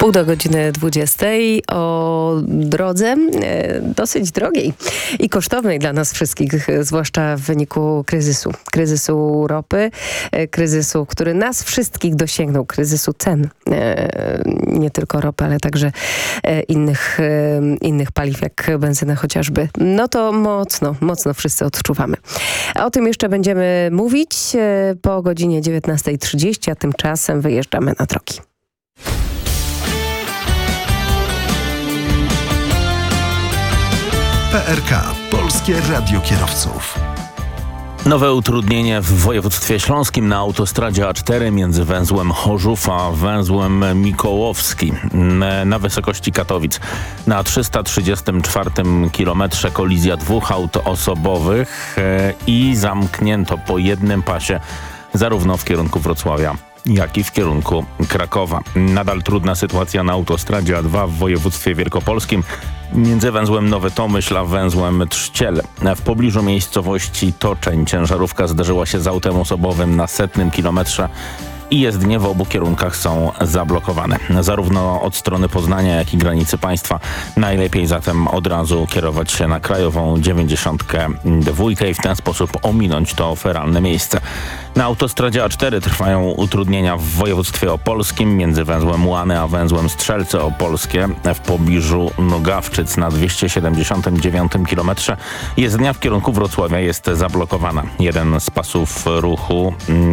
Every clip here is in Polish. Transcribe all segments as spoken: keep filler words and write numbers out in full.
Pół do godziny dwudziestej o drodze e, dosyć drogiej i kosztownej dla nas wszystkich, zwłaszcza w wyniku kryzysu. Kryzysu ropy, e, kryzysu, który nas wszystkich dosięgnął, kryzysu cen. E, nie tylko ropy, ale także e, innych, e, innych paliw, jak benzyna chociażby. No to mocno, mocno wszyscy odczuwamy. A o tym jeszcze będziemy mówić e, po godzinie dziewiętnastej trzydzieści, a tymczasem wyjeżdżamy na drogi. P R K. Polskie Radio Kierowców. Nowe utrudnienie w województwie śląskim na autostradzie A cztery między węzłem Chorzów a węzłem Mikołowski na wysokości Katowic. Na trzysta trzydziestym czwartym kilometrze kolizja dwóch aut osobowych i zamknięto po jednym pasie zarówno w kierunku Wrocławia, jak i w kierunku Krakowa. Nadal trudna sytuacja na autostradzie A dwa w województwie wielkopolskim między węzłem Nowy Tomyśl a węzłem Trzciel. W pobliżu miejscowości Toczeń ciężarówka zderzyła się z autem osobowym na setnym kilometrze i jezdnie w obu kierunkach są zablokowane. Zarówno od strony Poznania, jak i granicy państwa. Najlepiej zatem od razu kierować się na krajową dziewięćdziesiątkę dwa i w ten sposób ominąć to feralne miejsce. Na autostradzie A cztery trwają utrudnienia w województwie opolskim między węzłem Łany a węzłem Strzelce Opolskie. W pobliżu Nogawczyc na dwieście siedemdziesiątym dziewiątym kilometrze jezdnia w kierunku Wrocławia jest zablokowana. Jeden z pasów ruchu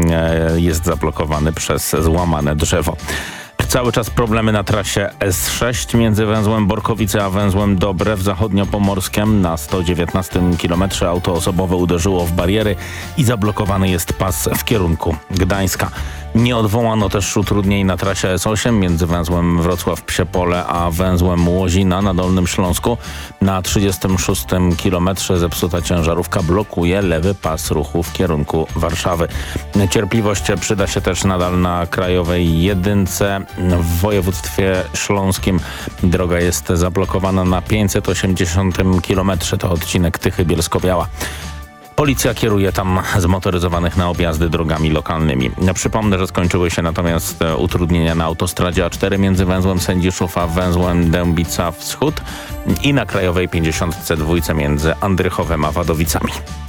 jest zablokowany przez złamane drzewo. Cały czas problemy na trasie S sześć między węzłem Borkowice a węzłem Dobrew Zachodniopomorskiem. Na sto dziewiętnastym kilometrze auto osobowe uderzyło w bariery i zablokowany jest pas w kierunku Gdańska. Nie odwołano też utrudnień na trasie S osiem między węzłem Wrocław-Psiepole a węzłem Łozina na Dolnym Śląsku. Na trzydziestym szóstym kilometrze zepsuta ciężarówka blokuje lewy pas ruchu w kierunku Warszawy. Cierpliwość przyda się też nadal na krajowej jedynce. W województwie śląskim droga jest zablokowana na pięćset osiemdziesiątym kilometrze. To odcinek Tychy-Bielsko-Biała. Policja kieruje tam zmotoryzowanych na objazdy drogami lokalnymi. Przypomnę, że skończyły się natomiast utrudnienia na autostradzie A cztery między węzłem Sędziszów a węzłem Dębica Wschód i na krajowej pięćdziesiątce dwa między Andrychowem a Wadowicami.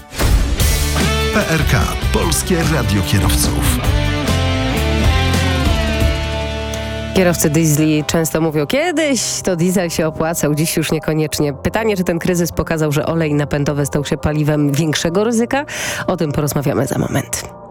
P R K. Polskie Radio Kierowców. Kierowcy diesli często mówią, kiedyś to diesel się opłacał, dziś już niekoniecznie. Pytanie, czy ten kryzys pokazał, że olej napędowy stał się paliwem większego ryzyka? O tym porozmawiamy za moment.